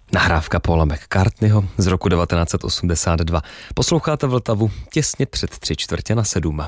Nahrávka Paula McCartneyho z roku 1982. Posloucháte Vltavu těsně před 6:45.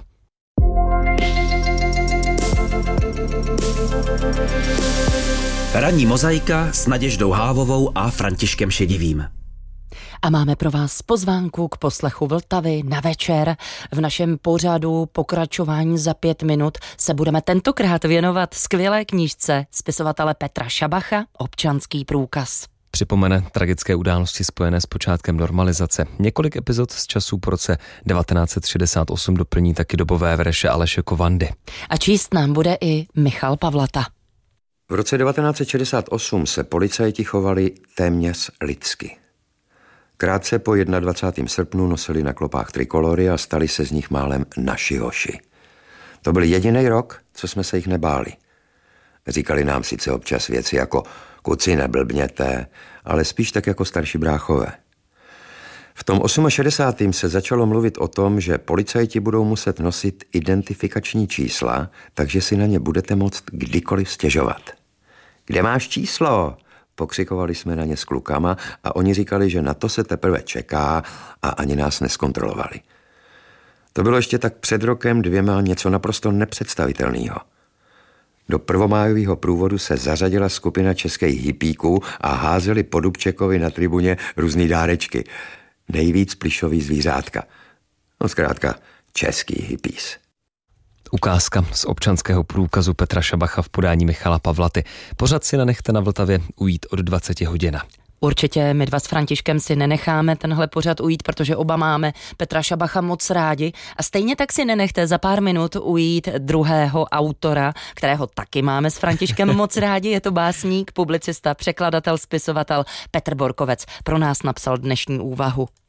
Ranní mozaika s Naděždou Hávovou a Františkem Šedivým. A máme pro vás pozvánku k poslechu Vltavy na večer. V našem pořadu Pokračování za 5 minut se budeme tentokrát věnovat skvělé knížce spisovatele Petra Šabacha Občanský průkaz. Připomene tragické události spojené s počátkem normalizace. Několik epizod z časů po roce 1968 doplní taky dobové verše Aleše Kovandy. A číst nám bude i Michal Pavlata. V roce 1968 se policajti chovali téměř lidsky. Krátce po 21. srpnu nosili na klopách trikolory a stali se z nich málem naši hoši. To byl jediný rok, co jsme se jich nebáli. Říkali nám sice občas věci jako kuci neblbněte, ale spíš tak jako starší bráchové. V tom 68. se začalo mluvit o tom, že policajti budou muset nosit identifikační čísla, takže si na ně budete moct kdykoliv stěžovat. Kde máš číslo? Pokřikovali jsme na ně s klukama a oni říkali, že na to se teprve čeká a ani nás neskontrolovali. To bylo ještě tak před rokem 2 něco naprosto nepředstavitelného. Do prvomájového průvodu se zařadila skupina českých hippíků a házeli po Dubčekovi na tribuně různý dárečky. Nejvíc plyšový zvířátka. No zkrátka český hippies. Ukázka z občanského průkazu Petra Šabacha v podání Michala Pavlaty. Pořad si nenechte na Vltavě ujít od 20 hodin. Určitě my dva s Františkem si nenecháme tenhle pořad ujít, protože oba máme Petra Šabacha moc rádi a stejně tak si nenechte za pár minut ujít druhého autora, kterého taky máme s Františkem moc rádi. Je to básník, publicista, překladatel, spisovatel Petr Borkovec. Pro nás napsal dnešní úvahu.